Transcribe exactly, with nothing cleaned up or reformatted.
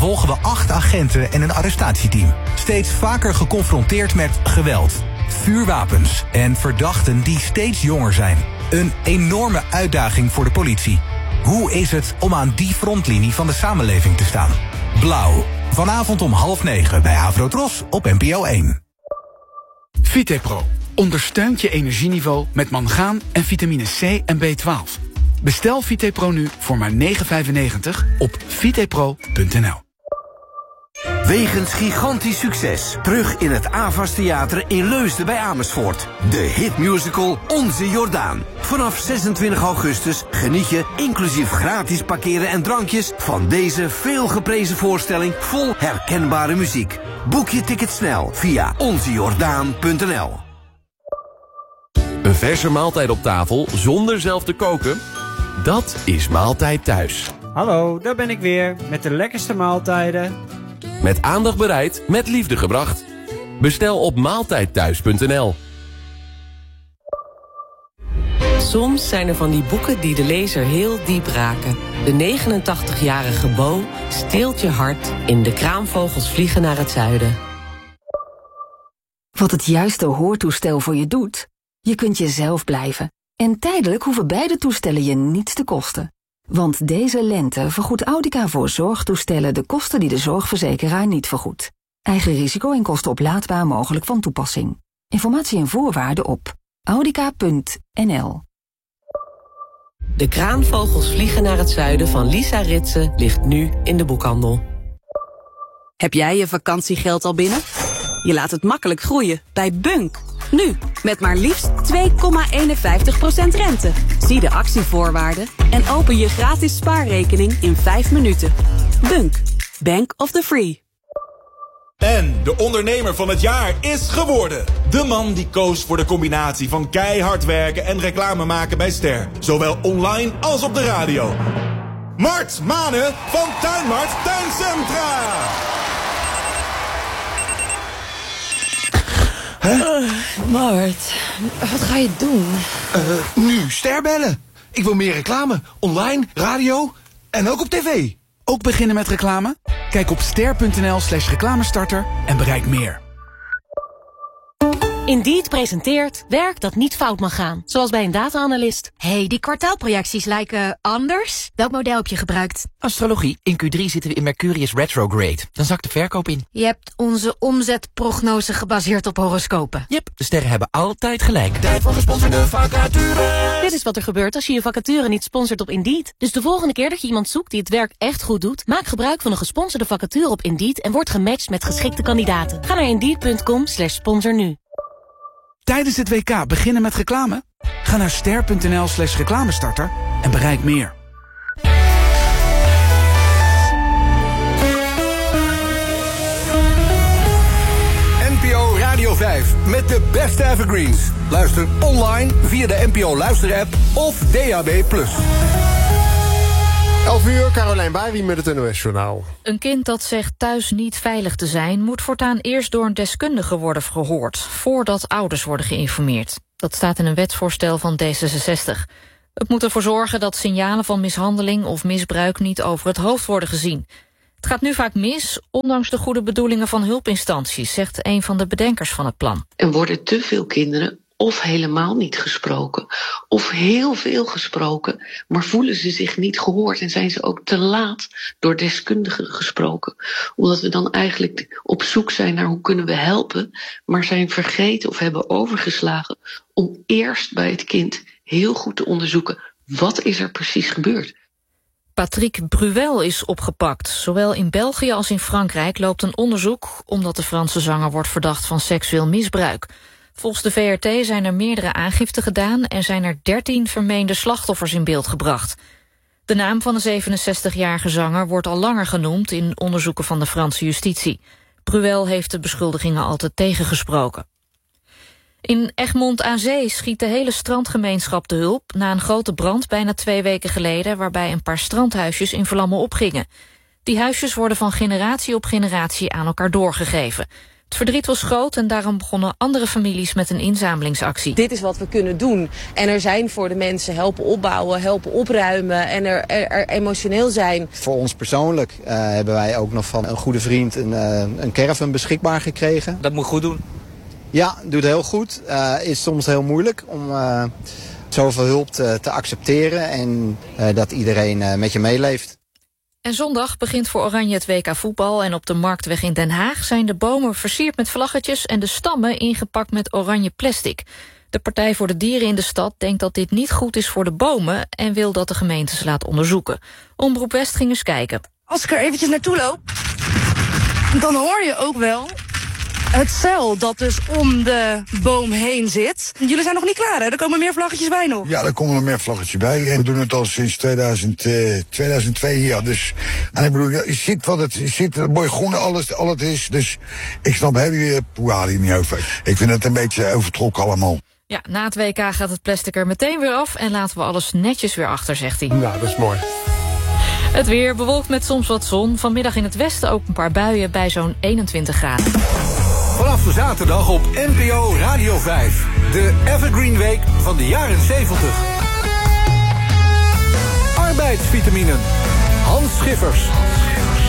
volgen we acht agenten en een arrestatieteam. Steeds vaker geconfronteerd met geweld, vuurwapens en verdachten die steeds jonger zijn. Een enorme uitdaging voor de politie. Hoe is het om aan die frontlinie van de samenleving te staan? Blauw. Vanavond om half negen bij Avrotros op N P O één. Vitepro ondersteunt je energieniveau met mangaan en vitamine C en B twaalf. Bestel Vitepro nu voor maar negen vijfennegentig op vitepro punt n l. Wegens gigantisch succes terug in het Avas Theater in Leusden bij Amersfoort. De hitmusical Onze Jordaan. Vanaf zesentwintig augustus geniet je, inclusief gratis parkeren en drankjes, van deze veelgeprezen voorstelling vol herkenbare muziek. Boek je ticket snel via onze jordaan punt n l. Een verse maaltijd op tafel zonder zelf te koken? Dat is Maaltijd Thuis. Hallo, daar ben ik weer met de lekkerste maaltijden. Met aandacht bereid, met liefde gebracht. Bestel op maaltijd thuis punt n l. Soms zijn er van die boeken die de lezer heel diep raken. De negenentachtigjarige Bo steelt je hart in De kraamvogels vliegen naar het zuiden. Wat het juiste hoortoestel voor je doet? Je kunt jezelf blijven. En tijdelijk hoeven beide toestellen je niets te kosten. Want deze lente vergoedt Audica voor zorgtoestellen de kosten die de zorgverzekeraar niet vergoedt. Eigen risico en kosten oplaadbaar mogelijk van toepassing. Informatie en voorwaarden op audica punt n l. De kraanvogels vliegen naar het zuiden van Lisa Ritsen ligt nu in de boekhandel. Heb jij je vakantiegeld al binnen? Je laat het makkelijk groeien bij Bunk. Nu, met maar liefst twee komma eenenvijftig procent rente. Zie de actievoorwaarden en open je gratis spaarrekening in vijf minuten. Bunk, Bank of the Free. En de ondernemer van het jaar is geworden. De man die koos voor de combinatie van keihard werken en reclame maken bij Ster. Zowel online als op de radio. Mart Manen van Tuinmart Tuincentra. Huh? Uh, Mart, wat ga je doen? Uh, nu Ster bellen. Ik wil meer reclame. Online, radio en ook op tv. Ook beginnen met reclame? Kijk op ster punt n l slash reclamestarter en bereik meer. Indeed presenteert werk dat niet fout mag gaan. Zoals bij een data-analyst. Hey, die kwartaalprojecties lijken anders. Welk model heb je gebruikt? Astrologie. In Q drie zitten we in Mercurius retrograde. Dan zakt de verkoop in. Je hebt onze omzetprognose gebaseerd op horoscopen. Yep, de sterren hebben altijd gelijk. Tijd voor gesponsorde vacature. Dit is wat er gebeurt als je je vacature niet sponsort op Indeed. Dus de volgende keer dat je iemand zoekt die het werk echt goed doet, maak gebruik van een gesponsorde vacature op Indeed en word gematcht met geschikte kandidaten. Ga naar indeed punt com slash sponsor nu. Tijdens het W K beginnen met reclame? Ga naar ster punt n l slash reclamestarter en bereik meer. N P O Radio vijf met de beste evergreens. Luister online via de N P O luisterapp of D A B plus. elf uur, Carolijn Bari met het N O S-journaal. Een kind dat zegt thuis niet veilig te zijn, moet voortaan eerst door een deskundige worden gehoord, voordat ouders worden geïnformeerd. Dat staat in een wetsvoorstel van D zesenzestig. Het moet ervoor zorgen dat signalen van mishandeling of misbruik niet over het hoofd worden gezien. Het gaat nu vaak mis, ondanks de goede bedoelingen van hulpinstanties, zegt een van de bedenkers van het plan. Er worden te veel kinderen of helemaal niet gesproken, of heel veel gesproken, maar voelen ze zich niet gehoord en zijn ze ook te laat door deskundigen gesproken. Omdat we dan eigenlijk op zoek zijn naar hoe kunnen we helpen, maar zijn vergeten of hebben overgeslagen om eerst bij het kind heel goed te onderzoeken wat is er precies gebeurd. Patrick Bruel is opgepakt. Zowel in België als in Frankrijk loopt een onderzoek omdat de Franse zanger wordt verdacht van seksueel misbruik. Volgens de V R T zijn er meerdere aangiften gedaan en zijn er dertien vermeende slachtoffers in beeld gebracht. De naam van de zevenenzestigjarige zanger wordt al langer genoemd in onderzoeken van de Franse justitie. Bruel heeft de beschuldigingen altijd tegengesproken. In Egmond aan Zee schiet de hele strandgemeenschap de hulp na een grote brand bijna twee weken geleden waarbij een paar strandhuisjes in vlammen opgingen. Die huisjes worden van generatie op generatie aan elkaar doorgegeven. Het verdriet was groot en daarom begonnen andere families met een inzamelingsactie. Dit is wat we kunnen doen. En er zijn voor de mensen helpen opbouwen, helpen opruimen en er, er, er emotioneel zijn. Voor ons persoonlijk uh, hebben wij ook nog van een goede vriend een, uh, een caravan beschikbaar gekregen. Dat moet goed doen. Ja, doet heel goed. Uh, is soms heel moeilijk om uh, zoveel hulp te, te accepteren en uh, dat iedereen uh, met je meeleeft. En zondag begint voor Oranje het W K voetbal en op de Marktweg in Den Haag zijn de bomen versierd met vlaggetjes en de stammen ingepakt met oranje plastic. De Partij voor de Dieren in de stad denkt dat dit niet goed is voor de bomen en wil dat de gemeente ze laat onderzoeken. Omroep West ging eens kijken. Als ik er eventjes naartoe loop, dan hoor je ook wel het zeil dat dus om de boom heen zit. Jullie zijn nog niet klaar, hè? Er komen meer vlaggetjes bij nog. Ja, er komen nog meer vlaggetjes bij. En we doen het al sinds tweeduizend, uh, tweeduizend twee hier. Dus, en ik bedoel, je ziet wat het je ziet, het mooi groen, alles, al het is. Dus ik snap heel poeha hier niet over. Ik vind het een beetje overtrokken allemaal. Ja, na het W K gaat het plastic er meteen weer af en laten we alles netjes weer achter, zegt hij. Nou, dat is mooi. Het weer bewolkt met soms wat zon. Vanmiddag in het westen ook een paar buien bij zo'n eenentwintig graden. Vanaf de zaterdag op N P O Radio vijf. De Evergreen Week van de jaren zeventig. Arbeidsvitaminen. Hans Schiffers.